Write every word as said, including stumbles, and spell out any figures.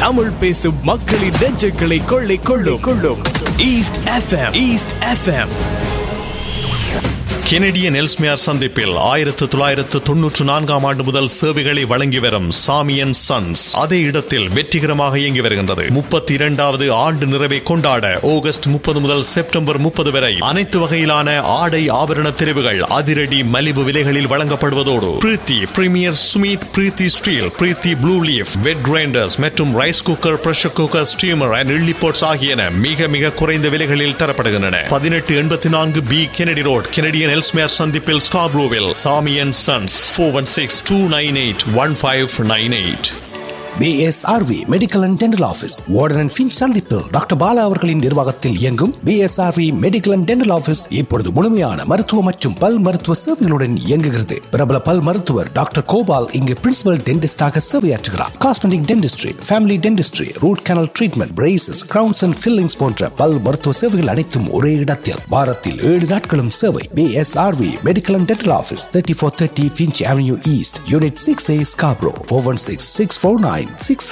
தமிழ் பேசும் மக்களின் நெஞ்சுகளை கொள்ளை கொள்ளும் கொள்ளும் east FM. East FM. Canadian Ellesmere சந்திப்பில் ஆயிரத்து தொள்ளாயிரத்து தொன்னூற்று நான்காம் ஆண்டு முதல் சேவைகளை வழங்கி வரும் சாமி அண்ட் சன்ஸ் அதே இடத்தில் வெற்றிகரமாக இயங்கி வருகின்றது. முப்பத்தி இரண்டாவது ஆண்டு நிறைவை கொண்டாட ஆகஸ்ட் முப்பது முதல் செப்டம்பர் முப்பது வரை அனைத்து வகையிலான ஆடை ஆபரண தெரிவுகள் அதிரடி மலிவு விலைகளில் வழங்கப்படுவதோடு பிரீத்தி பிரீமியர் சுமீத், பிரீத்தி ஸ்டீல், பிரீத்தி ப்ளூ லீஃப், வெட் கிரைண்டர்ஸ் மற்றும் rice cooker, pressure cooker, steamer and idli bots ஆகியன மிக மிக குறைந்த விலைகளில் தரப்படுகின்றன. பதினெட்டு எண்பத்தி நான்கு B Kennedy road, Canadian Ellesmere சந்திப்பில் ஸ்கார்ப்ரோவில். சாமி and sons four one six two nine eight one five nine eight. B S R V medical and dental office warden and Finch சந்திப்பு டாக்டர் பாலா அவர்களின் நிர்வாகத்தில் இயங்கும் B S R V medical and dental office இப்பொழுது முழுமையான மருத்துவ மற்றும் பல் மருத்துவ சேவைகளுடன் இயங்குகிறது. பிரபல பல் மருத்துவர் டாக்டர் கோபால் இங்கு principal டென்டிஸ்டாக சேவையாற்றுகிறார். Cosmetic dentistry, family dentistry, root canal treatment, braces, crowns and fillings போன்ற பல் மருத்துவ சேவைகள் அனைத்தும் ஒரே இடத்தில் வாரத்தில் ஏழு நாட்களும் சேவை. B S R V medical and dental office thirty four thirty Finch Avenue East, Unit six A, Scarborough. four one six six four nine six